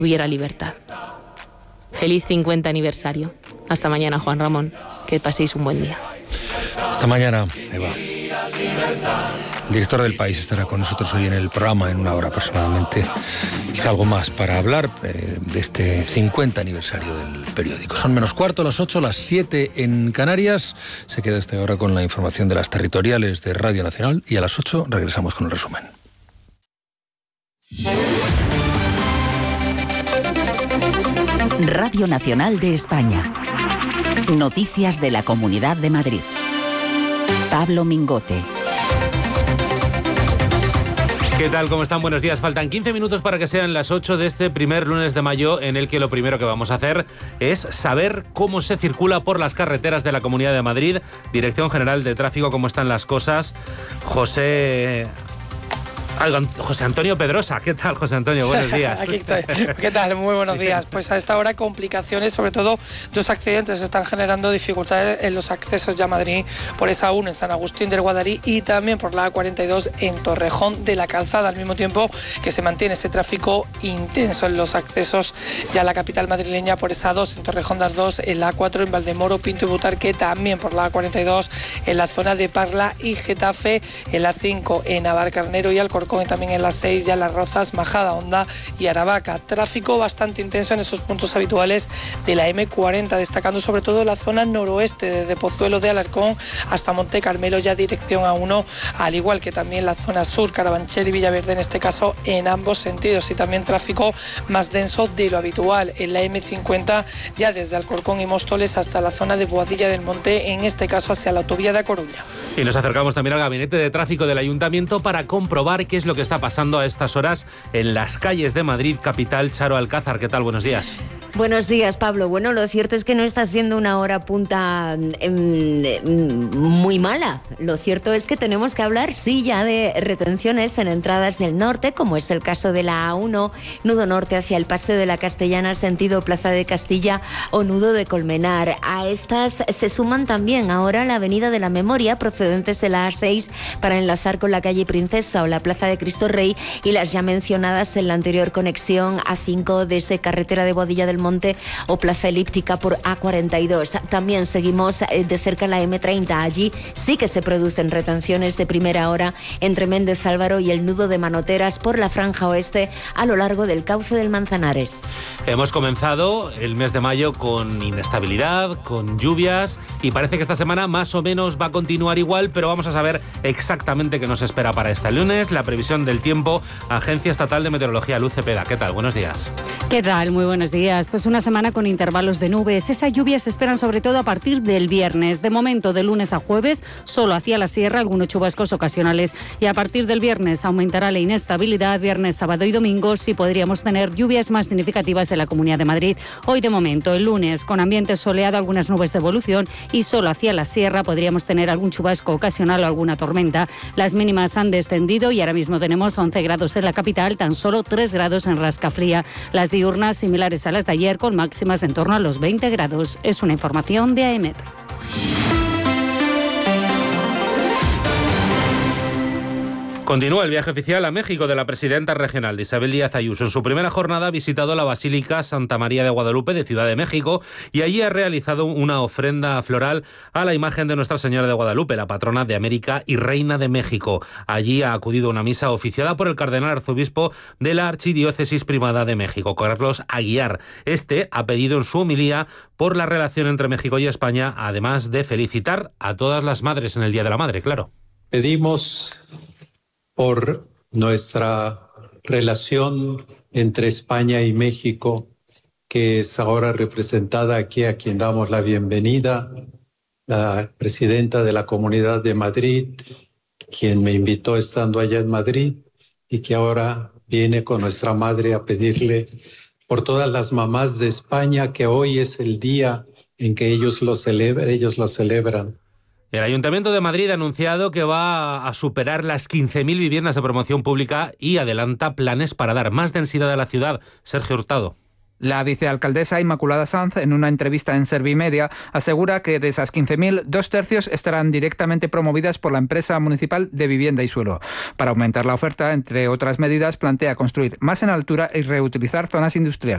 hubiera libertad. Feliz 50 aniversario. Hasta mañana, Juan Ramón. Que paséis un buen día. Hasta mañana, Eva. El director del País estará con nosotros hoy en el programa en una hora aproximadamente, quizá algo más, para hablar de este 50 aniversario del periódico. Son menos cuarto, las 8, las 7 en Canarias. Se queda hasta ahora con la información de las territoriales de Radio Nacional y a las 8 regresamos con el resumen. Radio Nacional de España. Noticias de la Comunidad de Madrid. Pablo Mingote. ¿Qué tal? ¿Cómo están? Buenos días. Faltan 15 minutos para que sean las 8 de este primer lunes de mayo, en el que lo primero que vamos a hacer es saber cómo se circula por las carreteras de la Comunidad de Madrid. Dirección General de Tráfico, ¿cómo están las cosas? José Antonio Pedrosa. ¿Qué tal, José Antonio? Buenos días. Aquí estoy. ¿Qué tal? Muy buenos días. Pues a esta hora complicaciones, sobre todo 2 accidentes están generando dificultades en los accesos ya a Madrid, por esa 1 en San Agustín del Guadarí y también por la A42 en Torrejón de la Calzada, al mismo tiempo que se mantiene ese tráfico intenso en los accesos ya a la capital madrileña por esa 2 en Torrejón de Ardoz, en la A4 en Valdemoro, Pinto y Butarque, también por la A42 en la zona de Parla y Getafe, en la 5 en Navalcarnero y Alcorcón, y también en las 6 ya Las Rozas, Majada Honda y Aravaca. Tráfico bastante intenso en esos puntos habituales de la M40, destacando sobre todo la zona noroeste, desde Pozuelo de Alarcón hasta Monte Carmelo, ya dirección A1, al igual que también la zona sur, Carabanchel y Villaverde, en este caso en ambos sentidos, y también tráfico más denso de lo habitual en la M50, ya desde Alcorcón y Móstoles hasta la zona de Boadilla del Monte, en este caso hacia la autovía de A Coruña. Y nos acercamos también al gabinete de tráfico del Ayuntamiento para comprobar qué es lo que está pasando a estas horas en las calles de Madrid capital. Charo Alcázar, ¿qué tal? Buenos días. Buenos días, Pablo. Bueno, lo cierto es que no está siendo una hora punta muy mala. Lo cierto es que tenemos que hablar, sí, ya de retenciones en entradas del norte, como es el caso de la A1, nudo norte hacia el Paseo de la Castellana, sentido Plaza de Castilla, o nudo de Colmenar. A estas se suman también ahora la Avenida de la Memoria, procedentes de la A6, para enlazar con la calle Princesa o la Plaza de Cristo Rey, y las ya mencionadas en la anterior conexión A5 desde carretera de Boadilla del Monte o Plaza Elíptica por A42. También seguimos de cerca la M30. Allí sí que se producen retenciones de primera hora entre Méndez Álvaro y el nudo de Manoteras por la franja oeste a lo largo del cauce del Manzanares. Hemos comenzado el mes de mayo con inestabilidad, con lluvias, y parece que esta semana más o menos va a continuar igual, pero vamos a saber exactamente qué nos espera para este lunes. La previsión del tiempo, Agencia Estatal de Meteorología, Luz Cepeda. ¿Qué tal? Buenos días. ¿Qué tal? Muy buenos días. Pues una semana con intervalos de nubes. Esas lluvias se esperan sobre todo a partir del viernes. De momento, de lunes a jueves, solo hacia la sierra, algunos chubascos ocasionales. Y a partir del viernes aumentará la inestabilidad. Viernes, sábado y domingo sí podríamos tener lluvias más significativas en la Comunidad de Madrid. Hoy de momento, el lunes, con ambiente soleado, algunas nubes de evolución, y solo hacia la sierra podríamos tener algún chubasco ocasional o alguna tormenta. Las mínimas han descendido y ahora mismo tenemos 11 grados en la capital, tan solo 3 grados en Rascafría. Las diurnas similares a las de ayer, con máximas en torno a los 20 grados. Es una información de AEMET. Continúa el viaje oficial a México de la presidenta regional de Isabel Díaz Ayuso. En su primera jornada ha visitado la Basílica Santa María de Guadalupe de Ciudad de México y allí ha realizado una ofrenda floral a la imagen de Nuestra Señora de Guadalupe, la patrona de América y reina de México. Allí ha acudido a una misa oficiada por el cardenal arzobispo de la Archidiócesis Primada de México, Carlos Aguiar. Este ha pedido en su homilía por la relación entre México y España, además de felicitar a todas las madres en el Día de la Madre, claro. Pedimos por nuestra relación entre España y México, que es ahora representada aquí, a quien damos la bienvenida, la presidenta de la Comunidad de Madrid, quien me invitó estando allá en Madrid y que ahora viene con nuestra madre a pedirle por todas las mamás de España, que hoy es el día en que ellos lo celebran. El Ayuntamiento de Madrid ha anunciado que va a superar las 15.000 viviendas de promoción pública y adelanta planes para dar más densidad a la ciudad. Sergio Hurtado. La vicealcaldesa Inmaculada Sanz, en una entrevista en Servimedia, asegura que de esas 15.000, 2/3 estarán directamente promovidas por la empresa municipal de vivienda y suelo. Para aumentar la oferta, entre otras medidas, plantea construir más en altura y reutilizar zonas industriales.